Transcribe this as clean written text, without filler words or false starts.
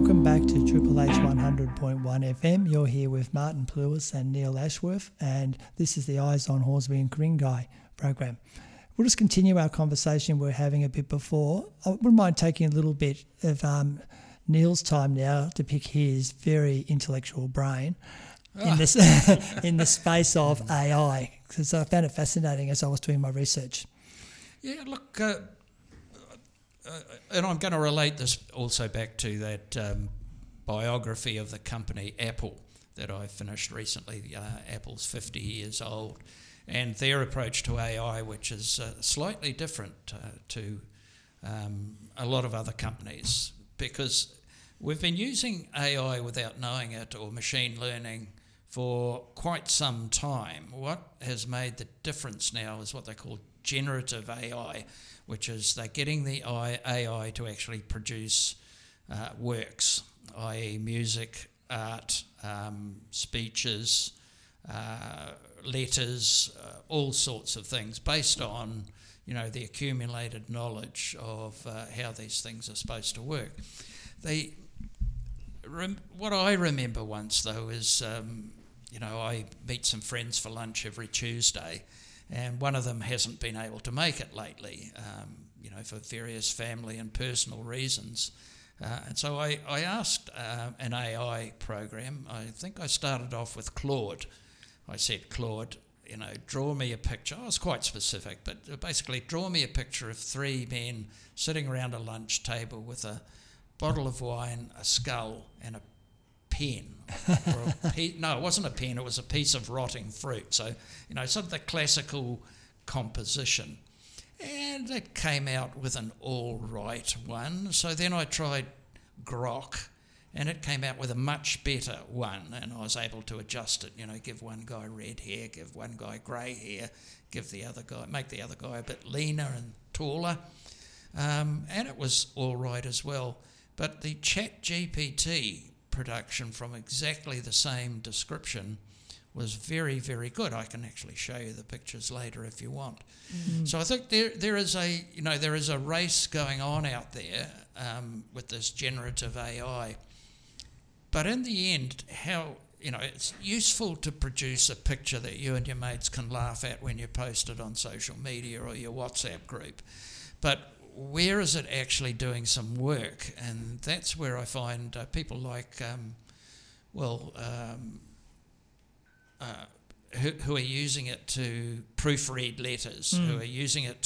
Welcome back to Triple H 100.1 FM. You're here with Martin Plewis and Neil Ashworth, and this is the Eyes on Hornsby and Ku-ring-gai program. We'll just continue our conversation we were having a bit before. I wouldn't mind taking a little bit of Neil's time now to pick his very intellectual brain in this in the space of AI, because I found it fascinating as I was doing my research. Yeah, look, and I'm going to relate this also back to that biography of the company Apple that I finished recently. Apple's 50 years old, and their approach to AI, which is slightly different to a lot of other companies, because we've been using AI without knowing it, or machine learning, for quite some time. What has made the difference now is what they call generative AI, which is they're getting the AI to actually produce works, i.e. music, art, speeches, letters, all sorts of things based on, the accumulated knowledge of how these things are supposed to work. What I remember once, though, is, I meet some friends for lunch every Tuesday, and one of them hasn't been able to make it lately, for various family and personal reasons. And so I asked an AI program. I think I started off with Claude. I said, Claude, draw me a picture. I was quite specific, but basically draw me a picture of three men sitting around a lunch table with a bottle of wine, a skull, and a pen. No, it wasn't a pen, it was a piece of rotting fruit. So, sort of the classical composition. And it came out with an all right one. So then I tried Grok, and it came out with a much better one, and I was able to adjust it, give one guy red hair, give one guy grey hair, make the other guy a bit leaner and taller. And it was all right as well. But the ChatGPT production from exactly the same description was very, very good. I can actually show you the pictures later if you want. Mm-hmm. So I think there is a race going on out there with this generative AI. But in the end, it's useful to produce a picture that you and your mates can laugh at when you post it on social media or your WhatsApp group. But where is it actually doing some work? And that's where I find people like, who are using it to proofread letters, who are using it